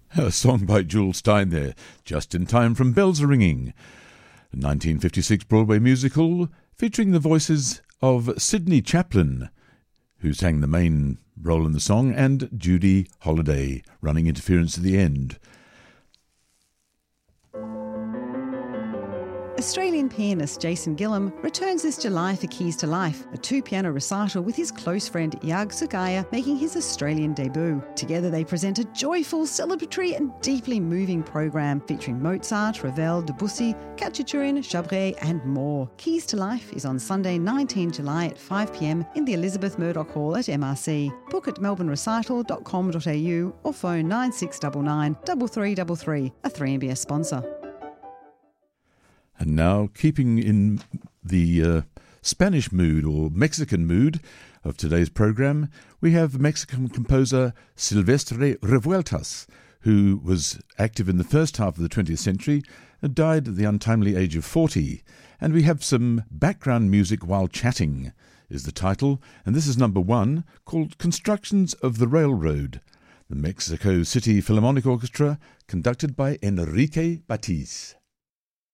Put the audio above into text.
A song by Jules Stein there, just in time from Bells Are Ringing, a 1956 Broadway musical featuring the voices of Sidney Chaplin, who sang the main role in the song, and Judy Holliday, running interference at the end. Australian pianist Jason Gillam returns this July for Keys to Life, a two-piano recital with his close friend Yag Sugaya making his Australian debut. Together they present a joyful, celebratory and deeply moving program featuring Mozart, Ravel, Debussy, Khachaturian, Chabré and more. Keys to Life is on Sunday 19 July at 5 p.m. in the Elizabeth Murdoch Hall at MRC. Book at melbournerecital.com.au or phone 9699 3333, a 3MBS sponsor. And now, keeping in the Spanish mood or Mexican mood of today's program, we have Mexican composer Silvestre Revueltas, who was active in the first half of the 20th century and died at the untimely age of 40. And we have some background music while chatting, is the title, and this is number 1, called Constructions of the Railroad, the Mexico City Philharmonic Orchestra, conducted by Enrique Batiz.